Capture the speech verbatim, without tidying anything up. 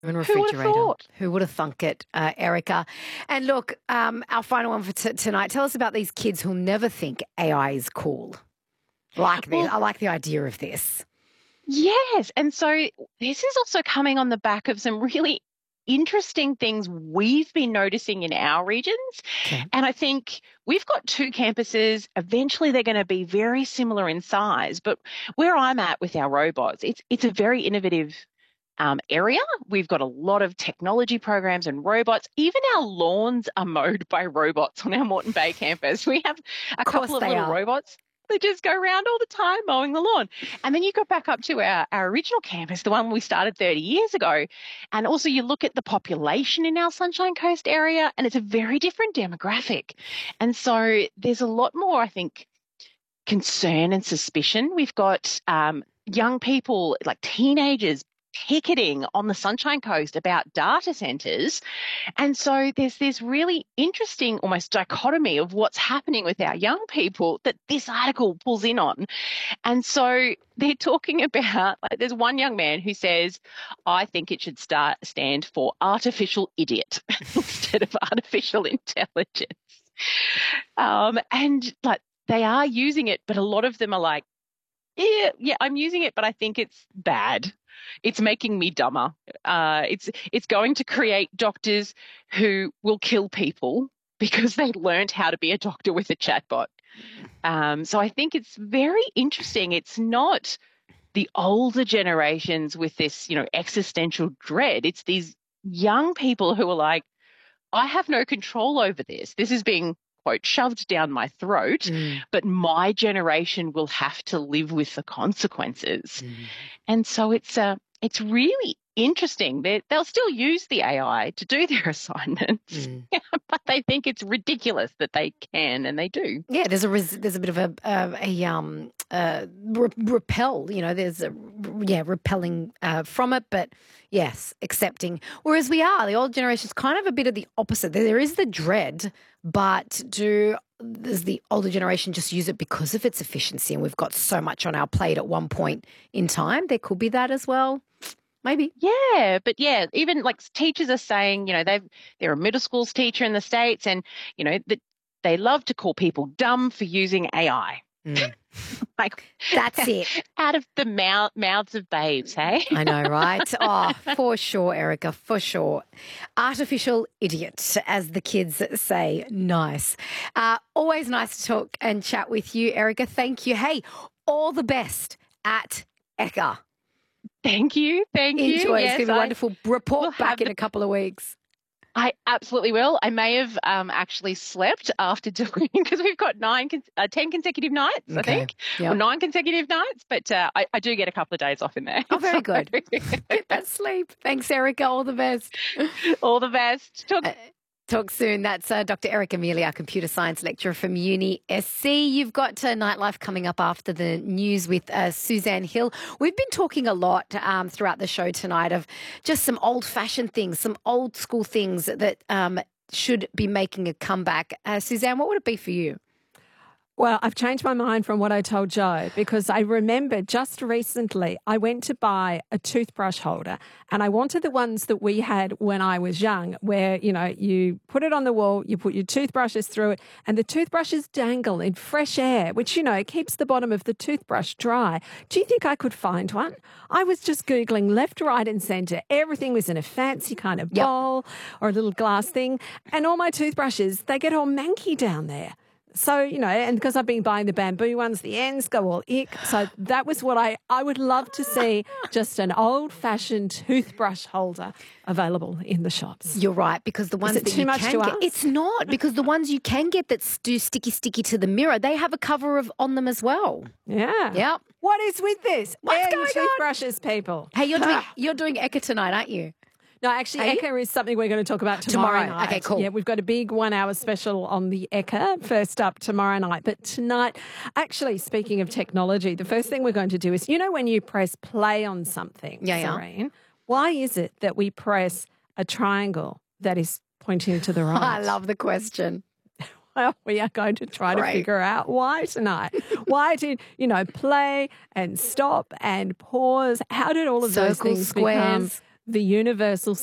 And Who would have refrigerator. thought? Who would have thunk it, uh, Erica? And look, um, our final one for t- tonight. Tell us about these kids who'll never think A I is cool. Like this. Well, I like the idea of this. yes. And so this is also coming on the back of some really interesting things we've been noticing in our regions. Okay. And I think we've got two campuses. Eventually they're going to be very similar in size. But where I'm at with our robots, it's it's a very innovative um, area. We've got a lot of technology programs and robots. Even our lawns are mowed by robots on our Moreton Bay campus. We have a course couple of they little are. robots. They just go around all the time mowing the lawn. And then you go back up to our, our original campus, the one we started thirty years ago. And also you look at the population in our Sunshine Coast area, and it's a very different demographic. And so there's a lot more, I think, concern and suspicion. We've got um, young people, like teenagers, picketing on the Sunshine Coast about data centres. And so there's this really interesting almost dichotomy of what's happening with our young people that this article pulls in on. And so they're talking about, like, there's one young man who says, I think it should start stand for artificial idiot instead of artificial intelligence. Um, and like they are using it, but a lot of them are like, yeah, yeah, I'm using it, but I think it's bad. It's making me dumber. Uh, it's it's going to create doctors who will kill people because they learned how to be a doctor with a chatbot. Um, so I think it's very interesting. It's not the older generations with this, you know, existential dread. It's these young people who are like, I have no control over this. This is being, quote, shoved down my throat, Mm. but my generation will have to live with the consequences. Mm. And so it's uh, it's really interesting. They they'll still use the A I to do their assignments, Mm. but they think it's ridiculous that they can, and they do. Yeah, there's a res- there's a bit of a a, a um uh re- repel. You know, there's a yeah repelling uh, from it, but yes, accepting. Whereas we are the old generation's kind of a bit of the opposite. There is the dread, but do does the older generation just use it because of its efficiency? And we've got so much on our plate at one point in time. There could be that as well. Maybe. Yeah, but yeah, even like teachers are saying, you know, they've they're a middle school's teacher in the States, and you know that they love to call people dumb for using A I. Mm. Like That's it. out of the mouth, mouths of babes, hey? I know, right? Oh, for sure, Erica, for sure. Artificial idiot, as the kids say. Nice. Uh, always nice to talk and chat with you, Erica. Thank you. Hey, all the best at E C A. Thank you, thank you. Enjoy. It's Yes, going to be I wonderful. Report will back have in the- a couple of weeks. I absolutely will. I may have um, actually slept after doing because we've got nine, con- uh, ten consecutive nights, I Okay. think, Yep. or nine consecutive nights. But uh, I, I do get a couple of days off in there. Oh, very So, good. Get that sleep. Thanks, Erica. All the best. all the best. Talk- Uh, Talk soon. That's uh, Doctor Erica Mealy, our computer science lecturer from Uni S C. You've got uh, Nightlife coming up after the news with uh, Suzanne Hill. We've been talking a lot um, throughout the show tonight of just some old-fashioned things, some old-school things that um, should be making a comeback. Uh, Suzanne, what would it be for you? Well, I've changed my mind from what I told Joe because I remember just recently I went to buy a toothbrush holder and I wanted the ones that we had when I was young where, you know, you put it on the wall, you put your toothbrushes through it and the toothbrushes dangle in fresh air, which, you know, keeps the bottom of the toothbrush dry. Do you think I could find one? I was just Googling left, right and centre. Everything was in a fancy kind of Yep. bowl or a little glass thing. And all my toothbrushes, they get all manky down there. So, you know, and because I've been buying the bamboo ones, the ends go all ick. So that was what I, I would love to see, just an old-fashioned toothbrush holder available in the shops. You're right, because the ones it that too you much can to get, ask? it's not, because the ones you can get that do sticky, sticky to the mirror, they have a cover of on them as well. Yeah. Yep. What is with this? What's and going on? toothbrushes, people. Hey, you're doing you're doing E C A tonight, aren't you? No, actually, Are you? E C A is something we're going to talk about tomorrow, Tomorrow. night. Okay, cool. Yeah, we've got a big one-hour special on the E C A first up tomorrow night. But tonight, actually, speaking of technology, the first thing we're going to do is, you know, when you press play on something, Yeah, yeah. Serene, why is it that we press a triangle that is pointing to the right? I love the question. Well, we are going to try to Great. figure out why tonight. Why did, you know, play and stop and pause? How did all of those Circles, things squares. become the universal